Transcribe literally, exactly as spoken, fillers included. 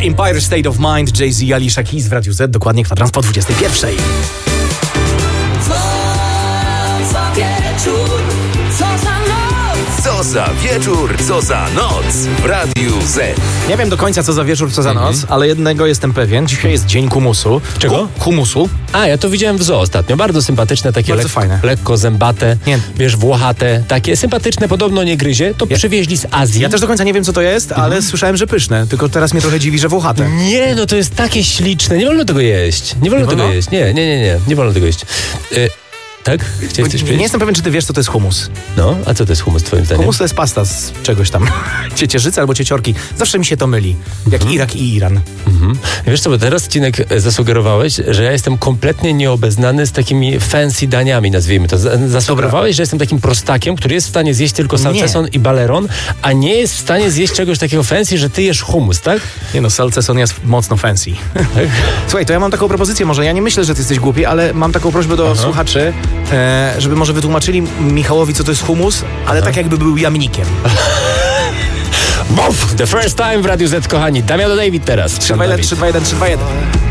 Empire State of Mind, Jay-Z, Alicia Keys w Radiu Z, dokładnie kwadrans po dwudziestej pierwszej. Co za wieczór, co za noc w Radiu Z. Nie wiem do końca co za wieczór, co za noc, mm-hmm. ale jednego jestem pewien. Dzisiaj jest dzień humusu. Czego? Hu- humusu. A, ja to widziałem w zoo ostatnio. Bardzo sympatyczne, takie Bardzo lek- fajne. lekko zębate, Nie. wiesz, włochate, takie sympatyczne, podobno nie gryzie. To Ja- przywieźli z Azji. Ja też do końca nie wiem co to jest, ale mm-hmm. słyszałem, że pyszne. Tylko teraz mnie trochę dziwi, że włochate. Nie, no to jest takie śliczne. Nie wolno tego jeść. Nie wolno Nie tego wolno? jeść. Nie, nie, nie, nie. Nie wolno tego jeść. Y- tak? Chciałeś coś Nie powiedzieć? jestem pewien, czy ty wiesz, co to jest humus. No, a co to jest humus twoim zdaniem? Humus to jest pasta z czegoś tam. Ciecierzycy albo cieciorki. Zawsze mi się to myli. Jak Mhm. Irak i Iran. Mhm. Wiesz co, bo teraz, Cinek, zasugerowałeś, że ja jestem kompletnie nieobeznany z takimi fancy daniami, nazwijmy to. Z- Zasugerowałeś, że jestem takim prostakiem, który jest w stanie zjeść tylko salceson i baleron, a nie jest w stanie zjeść czegoś takiego fancy, że ty jesz humus, tak? Nie no, salceson jest mocno fancy. Słuchaj, to ja mam taką propozycję, może ja nie myślę, że ty jesteś głupi, ale mam taką prośbę do Aha. słuchaczy, e, żeby może wytłumaczyli Michałowi, co to jest humus, ale Aha. tak jakby był jamnikiem. Bof! The first time w Radiu Z, kochani. Damiano David teraz. trzy dwa jeden, trzy dwa jeden, trzy dwa jeden.